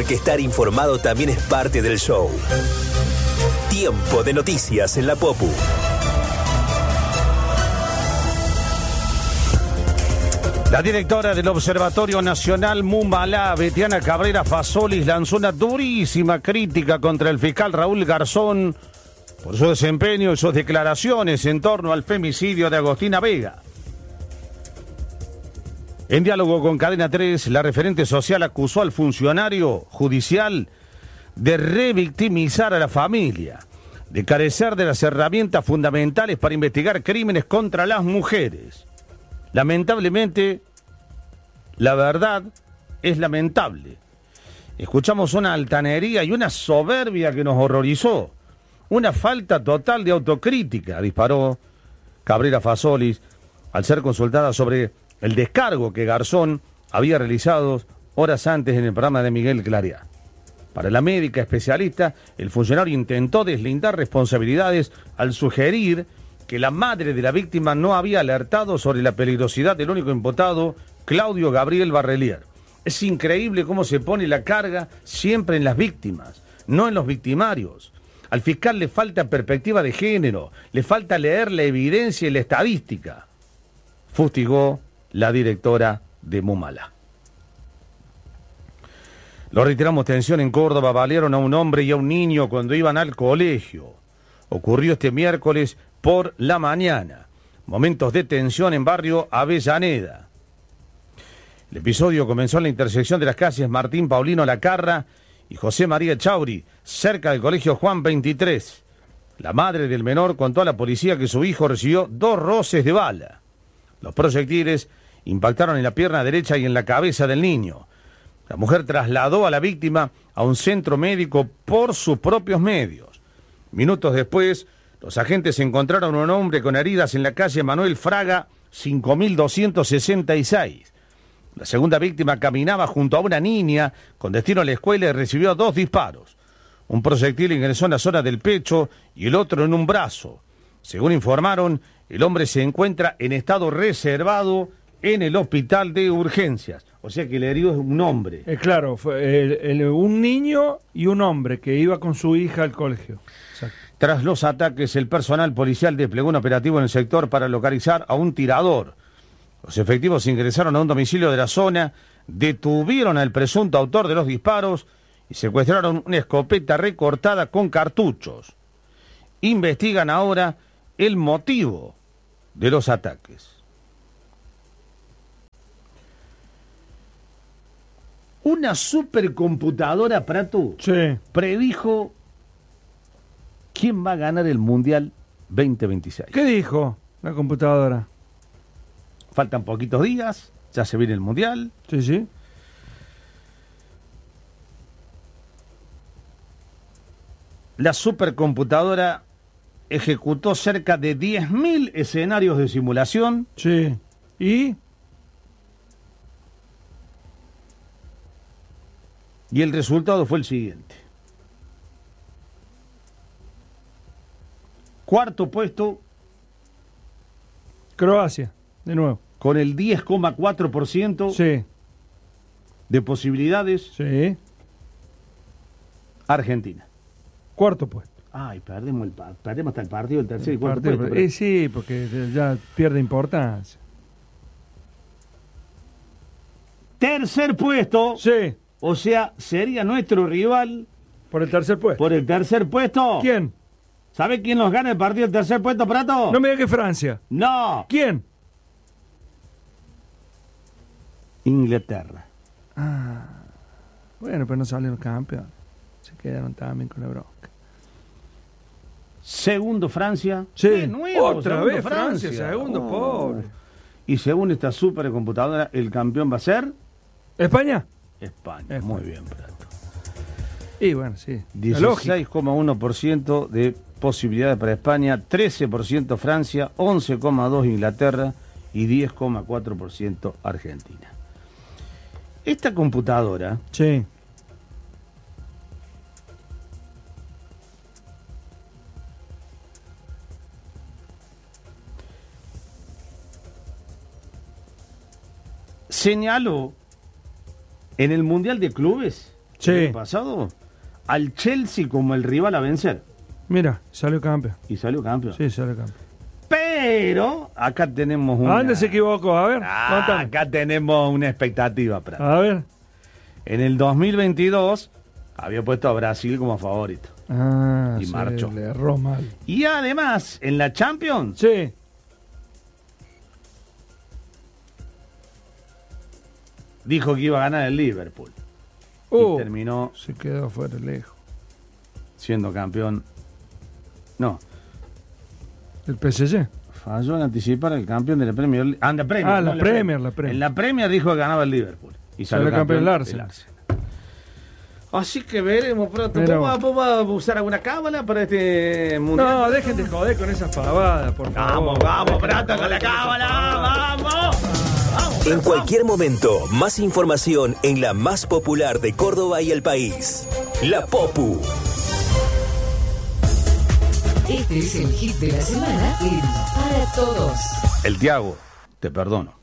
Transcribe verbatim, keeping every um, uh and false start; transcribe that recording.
porque estar informado también es parte del show. Tiempo de noticias en la Popu. La directora del Observatorio Nacional Mumalá, Betiana Cabrera Fasolis, lanzó una durísima crítica contra el fiscal Raúl Garzón por su desempeño y sus declaraciones en torno al femicidio de Agostina Vega. En diálogo con Cadena tres, la referente social acusó al funcionario judicial de revictimizar a la familia, de carecer de las herramientas fundamentales para investigar crímenes contra las mujeres. Lamentablemente, la verdad es lamentable. Escuchamos una altanería y una soberbia que nos horrorizó. Una falta total de autocrítica, disparó Cabrera Fasolis al ser consultada sobre el descargo que Garzón había realizado horas antes en el programa de Miguel Clariá. Para la médica especialista, el funcionario intentó deslindar responsabilidades al sugerir que la madre de la víctima no había alertado sobre la peligrosidad del único imputado, Claudio Gabriel Barrelier. Es increíble cómo se pone la carga siempre en las víctimas, no en los victimarios. Al fiscal le falta perspectiva de género, le falta leer la evidencia y la estadística, fustigó la directora de Mumalá. Lo reiteramos, tensión en Córdoba, balearon a un hombre y a un niño cuando iban al colegio. Ocurrió este miércoles por la mañana. Momentos de tensión en barrio Avellaneda. El episodio comenzó en la intersección de las calles Martín Paulino Lacarra y José María Chauri, cerca del colegio Juan veintitrés. La madre del menor contó a la policía que su hijo recibió dos roces de bala. Los proyectiles impactaron en la pierna derecha y en la cabeza del niño. La mujer trasladó a la víctima a un centro médico por sus propios medios. Minutos después, los agentes encontraron a un hombre con heridas en la calle Manuel Fraga, cinco mil doscientos sesenta y seis. La segunda víctima caminaba junto a una niña con destino a la escuela y recibió dos disparos. Un proyectil ingresó en la zona del pecho y el otro en un brazo. Según informaron, el hombre se encuentra en estado reservado en el hospital de urgencias. O sea que el herido es un hombre. Eh, claro, fue el, el, un niño y un hombre que iba con su hija al colegio. Exacto. Tras los ataques, el personal policial desplegó un operativo en el sector para localizar a un tirador. Los efectivos ingresaron a un domicilio de la zona, detuvieron al presunto autor de los disparos y secuestraron una escopeta recortada con cartuchos. Investigan ahora el motivo de los ataques. Una supercomputadora, Prato, sí, predijo quién va a ganar el Mundial veinte veintiséis. ¿Qué dijo la computadora? Faltan poquitos días, ya se viene el Mundial. Sí, sí. La supercomputadora ejecutó cerca de diez mil escenarios de simulación. Sí. ¿Y? Y el resultado fue el siguiente. Cuarto puesto, Croacia, de nuevo. con el diez coma cuatro por ciento Sí. de posibilidades, Sí. Argentina. Cuarto puesto. Ay, perdemos, el, pa- perdemos hasta el partido, el tercer y El cuarto partido, puesto. eh, pero- sí, porque ya pierde importancia. Tercer puesto, Sí. o sea, sería nuestro rival Por el tercer puesto. por el tercer puesto. ¿Quién? ¿Sabe quién nos gana el partido del tercer puesto, Prato? No me diga que Francia. No. ¿Quién? Inglaterra. Ah, bueno, pero no salieron campeones. Se quedaron también con la bronca. Segundo, Francia. Sí. De nuevo, Otra segundo, vez Francia, segundo, pobre. Y según esta supercomputadora, el campeón va a ser ¿España? España. España. Muy bien, Prato. Y bueno, sí. La lógica. dieciséis coma uno por ciento de posibilidades para España, trece por ciento Francia, once coma dos por ciento Inglaterra y diez coma cuatro por ciento Argentina. Esta computadora Sí. señaló en el Mundial de Clubes Sí. el año pasado, al Chelsea como el rival a vencer. Mira, salió campeón. Y salió campeón. Sí, salió campeón. Pero acá tenemos una... ¿A dónde se equivocó? A ver, Ah, contame. acá tenemos una expectativa, Prat. A ver. En el dos mil veintidós había puesto a Brasil como favorito. Ah, Y se marchó. le erró mal. Y además, en la Champions, Sí. dijo que iba a ganar el Liverpool. Uh, y terminó se quedó fuera lejos. siendo campeón. No, El P S G. falló en anticipar el campeón de la Premier League. Ah, la Premier, Ah, no la Premier, la Premier. En la Premier dijo que ganaba el Liverpool. Y salió, Salió campeón campeón el el Arsenal. Arsenal. Así que veremos pronto. Pero- ¿Vos, vos vas a usar alguna cábala para este mundial? No, dejen de joder con esas pavadas, por favor. Vamos, vamos, Dejen de Prato, con joder la con esas cábala. pavadas. ¡Vamos! ¡Vamos! En cualquier momento, más información en la más popular de Córdoba y el país. La Popu. Este es el hit de la semana en Para Todos. El Tiago, te perdono.